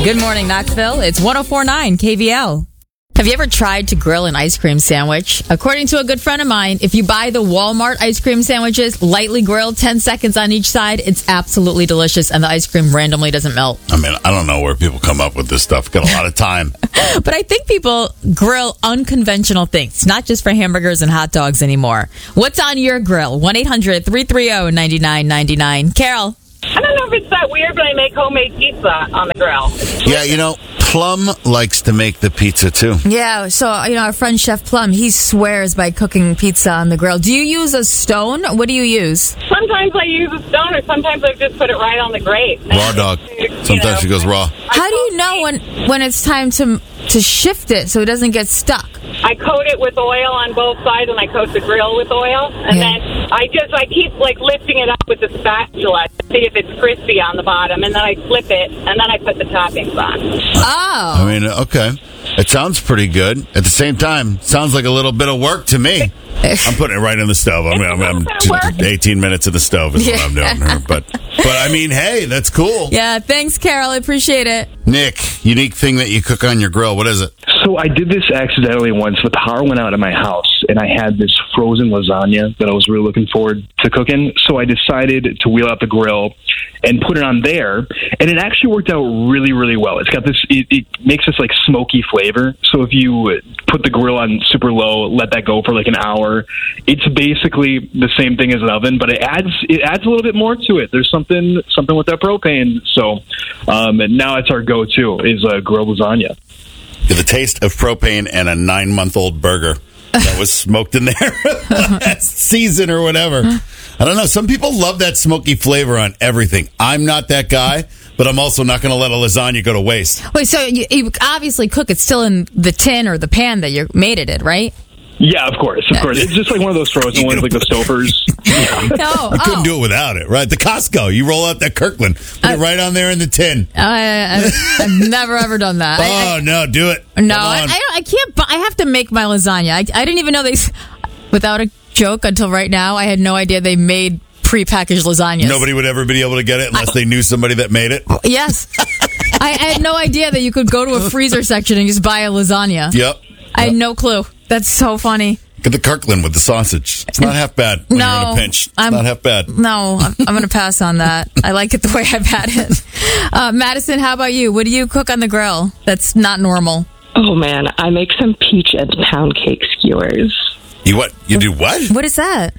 Good morning, Knoxville. It's 104.9 KVL. Have you ever tried to grill an ice cream sandwich? According to a good friend of mine, if you buy the Walmart ice cream sandwiches, lightly grilled, 10 seconds on each side, it's absolutely delicious, and the ice cream randomly doesn't melt. I mean, I don't know where people come up with this stuff. Got a lot of time. But I think people grill unconventional things, not just for hamburgers and hot dogs anymore. What's on your grill? 1-800-330-9999. Carol. I don't know if it's that weird, but I make homemade pizza on the grill. Yeah, Plum likes to make the pizza, too. Yeah, so, our friend Chef Plum, he swears by cooking pizza on the grill. Do you use a stone? What do you use? Sometimes I use a stone, or sometimes I just put it right on the grate. Raw dog. Sometimes she goes raw. How do you know when it's time to shift it so it doesn't get stuck? I coat it with oil on both sides, and I coat the grill with oil. And then I keep, lifting it up with the spatula to see if it's crispy on the bottom. And then I flip it, and then I put the toppings on. Oh. I mean, okay. It sounds pretty good. At the same time, sounds like a little bit of work to me. I'm putting it right in the stove. I'm 18 minutes in the stove is what I'm doing. But I mean, hey, that's cool. Yeah, thanks, Carol. I appreciate it. Nick, unique thing that you cook on your grill. What is it? So I did this accidentally once. The power went out at my house, and I had this frozen lasagna that I was really looking forward to cooking. So I decided to wheel out the grill and put it on there, and it actually worked out really, really well. It's got this, it makes this smoky flavor. So if you put the grill on super low, let that go for an hour, it's basically the same thing as an oven, but it adds a little bit more to it. There's something with that propane. So now it's our go-to is grilled lasagna. The taste of propane and a 9-month-old burger that was smoked in there last season or whatever. I don't know. Some people love that smoky flavor on everything. I'm not that guy, but I'm also not going to let a lasagna go to waste. Wait, so you obviously cook it still in the tin or the pan that you made it in, right? Yeah, of course. It's just one of those frozen ones, like the Stouffer's. No, I couldn't do it without it, right? The Costco, you roll out that Kirkland, put it right on there in the tin. I've never ever done that. No, do it. No, I can't. I have to make my lasagna. I didn't even know they. Without a joke, until right now, I had no idea they made prepackaged lasagnas. Nobody would ever be able to get it unless they knew somebody that made it. Yes, I had no idea that you could go to a freezer section and just buy a lasagna. Yep. I had no clue. That's so funny. Get the Kirkland with the sausage. It's not half bad when you're in a pinch. It's not half bad. No, I'm going to pass on that. I like it the way I've had it. Madison, how about you? What do you cook on the grill that's not normal? Oh, man. I make some peach and pound cake skewers. You what? You do what? What is that?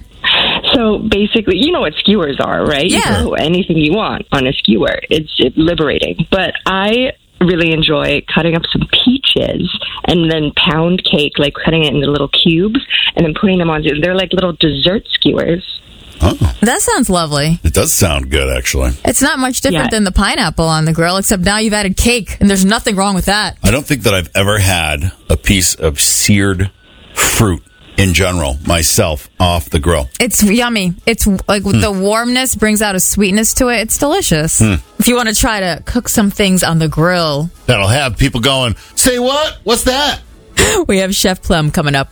So basically, you know what skewers are, right? Yeah. You can put anything you want on a skewer. It's liberating. But I really enjoy cutting up some peaches and then pound cake, cutting it into little cubes and then putting them on. They're like little dessert skewers. Oh. That sounds lovely. It does sound good, actually. It's not much different than the pineapple on the grill, except now you've added cake, and there's nothing wrong with that. I don't think that I've ever had a piece of seared fruit in general myself off the grill. It's yummy. It's the warmness brings out a sweetness to it. It's delicious. If you want to try to cook some things on the grill, that'll have people going, say what? What's that? We have Chef Plum coming up.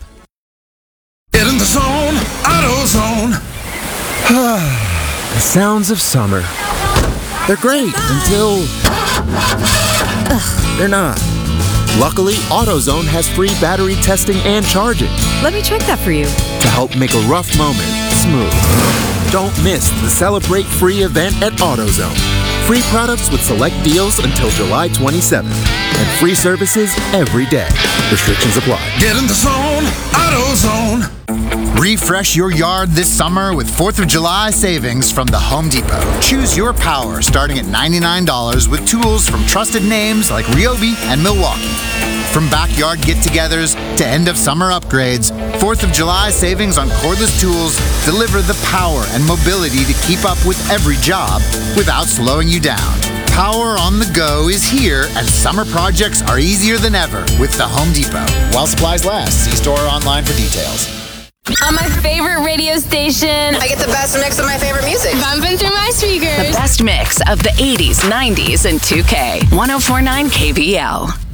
Get in the zone, AutoZone. The sounds of summer. They're great until they're not. Luckily, AutoZone has free battery testing and charging Let me check that for you. to help make a rough moment smooth. Don't miss the Celebrate Free event at AutoZone. Free products with select deals until July 27th. And free services every day. Restrictions apply. Get in the zone, AutoZone. Refresh your yard this summer with 4th of July savings from the Home Depot. Choose your power starting at $99 with tools from trusted names like Ryobi and Milwaukee. From backyard get-togethers to end-of-summer upgrades, 4th of July savings on cordless tools deliver the power and mobility to keep up with every job without slowing you down. Power on the go is here, and summer projects are easier than ever with the Home Depot. While supplies last, see store or online for details. On my favorite radio station, I get the best mix of my favorite music. Bumping through my speakers. The best mix of the 80s, 90s, and 2K. 104.9 KVL.